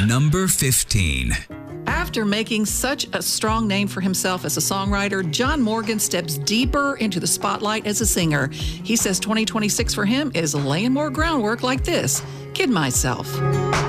Number 15. After making such a strong name for himself as a songwriter, John Morgan steps deeper into the spotlight as a singer. He says 2026 for him is laying more groundwork like this, Kid Myself.